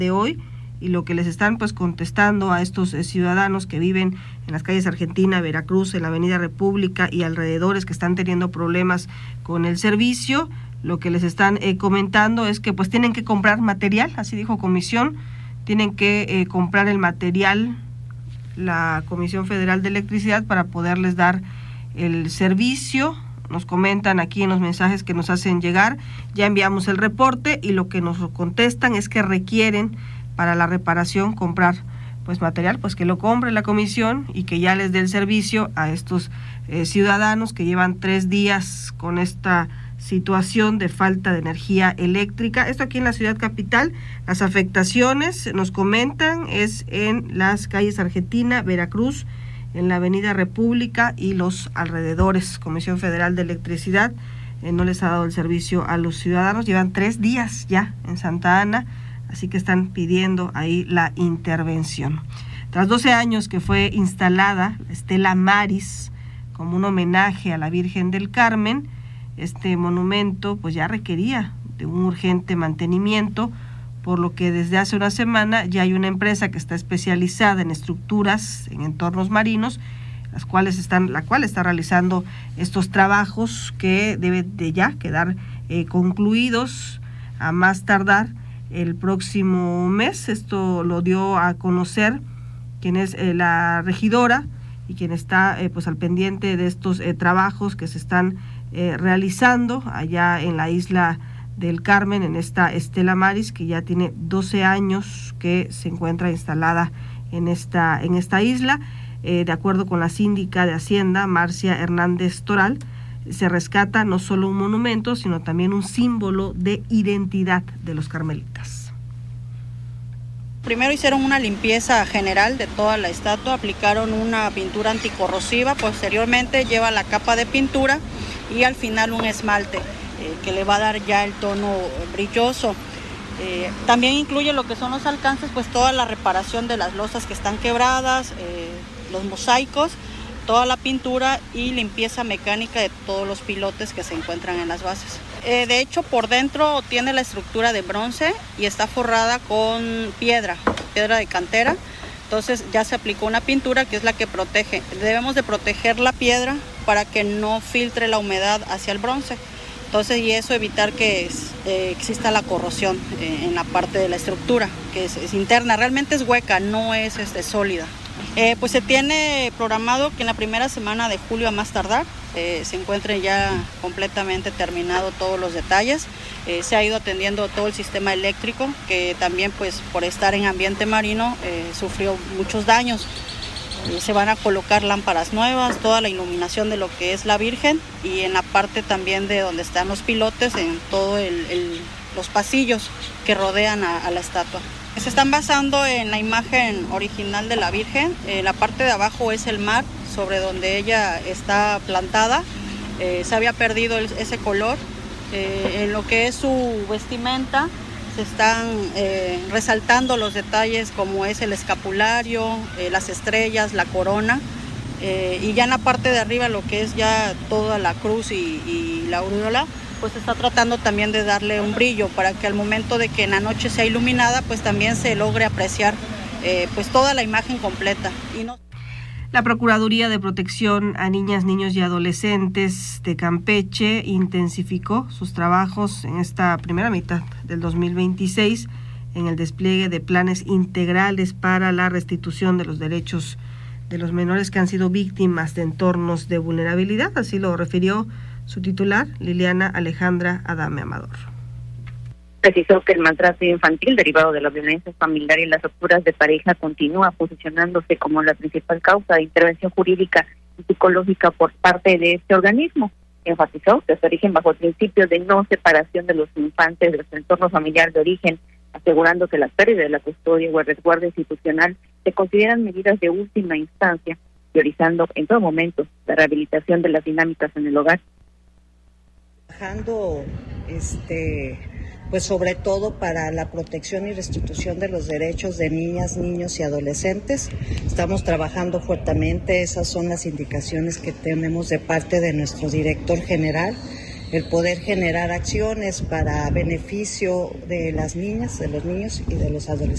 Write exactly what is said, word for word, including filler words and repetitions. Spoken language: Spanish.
de hoy, y lo que les están pues contestando a estos eh, ciudadanos que viven en las calles Argentina, Veracruz, en la Avenida República y alrededores, que están teniendo problemas con el servicio, lo que les están eh, comentando es que pues tienen que comprar material, así dijo Comisión, tienen que eh, comprar el material, la Comisión Federal de Electricidad, para poderles dar el servicio. Nos comentan aquí en los mensajes que nos hacen llegar, ya enviamos el reporte y lo que nos contestan es que requieren para la reparación comprar pues material, pues que lo compre la comisión y que ya les dé el servicio a estos eh, ciudadanos que llevan tres días con esta situación de falta de energía eléctrica. Esto aquí en la ciudad capital. Las afectaciones, nos comentan, es en las calles Argentina, Veracruz, en la Avenida República y los alrededores. Comisión Federal de Electricidad eh, no les ha dado el servicio a los ciudadanos, llevan tres días ya en Santa Ana, así que están pidiendo ahí la intervención. Tras doce años que fue instalada la Estela Maris como un homenaje a la Virgen del Carmen, este monumento pues ya requería de un urgente mantenimiento, por lo que desde hace una semana ya hay una empresa que está especializada en estructuras en entornos marinos, las cuales están, la cual está realizando estos trabajos que deben de ya quedar eh, concluidos a más tardar el próximo mes. Esto lo dio a conocer quien es eh, la regidora y quien está eh, pues al pendiente de estos eh, trabajos que se están eh, realizando allá en la isla del Carmen, en esta Estela Maris, que ya tiene doce años que se encuentra instalada en esta, en esta isla. Eh, de acuerdo con la síndica de Hacienda, Marcia Hernández Toral, se rescata no solo un monumento, sino también un símbolo de identidad de los carmelitas. Primero hicieron una limpieza general de toda la estatua, aplicaron una pintura anticorrosiva, posteriormente lleva la capa de pintura y al final un esmalte eh, que le va a dar ya el tono brilloso. Eh, también incluye lo que son los alcances, pues toda la reparación de las losas que están quebradas, eh, los mosaicos, toda la pintura y limpieza mecánica de todos los pilotes que se encuentran en las bases. Eh, de hecho, por dentro tiene la estructura de bronce y está forrada con piedra, piedra de cantera. Entonces ya se aplicó una pintura que es la que protege. Debemos de proteger la piedra para que no filtre la humedad hacia el bronce. Entonces, y eso evitar que es, eh, exista la corrosión eh, en la parte de la estructura, que es, es interna, realmente es hueca, no es este, sólida. Eh, pues se tiene programado que en la primera semana de julio a más tardar eh, se encuentre ya completamente terminado todos los detalles. Eh, se ha ido atendiendo todo el sistema eléctrico, que también pues por estar en ambiente marino eh, sufrió muchos daños. Eh, se van a colocar lámparas nuevas, toda la iluminación de lo que es la Virgen y en la parte también de donde están los pilotes, en todos los pasillos que rodean a, a la estatua. Se están basando en la imagen original de la Virgen. Eh, la parte de abajo es el mar, sobre donde ella está plantada. Eh, se había perdido el, ese color. Eh, en lo que es su vestimenta, se están eh, resaltando los detalles como es el escapulario, eh, las estrellas, la corona. Eh, y ya en la parte de arriba, lo que es ya toda la cruz y, y la aureola, pues está tratando también de darle un brillo para que al momento de que en la noche sea iluminada, pues también se logre apreciar eh, pues toda la imagen completa. Y no... La Procuraduría de Protección a Niñas, Niños y Adolescentes de Campeche intensificó sus trabajos en esta primera mitad del dos mil veintiséis en el despliegue de planes integrales para la restitución de los derechos de los menores que han sido víctimas de entornos de vulnerabilidad. Así lo refirió su titular, Liliana Alejandra Adame Amador. Precisó que el maltrato infantil derivado de la violencia familiar y las rupturas de pareja continúa posicionándose como la principal causa de intervención jurídica y psicológica por parte de este organismo. Enfatizó que se origen bajo el principio de no separación de los infantes de su entorno familiar de origen, asegurando que la pérdida de la custodia o el resguardo institucional se consideran medidas de última instancia, priorizando en todo momento la rehabilitación de las dinámicas en el hogar. Trabajando este pues sobre todo para la protección y restitución de los derechos de niñas, niños y adolescentes. Estamos trabajando fuertemente, esas son las indicaciones que tenemos de parte de nuestro director general. el poder generar acciones para beneficio de las niñas, de los niños y de los adolescentes.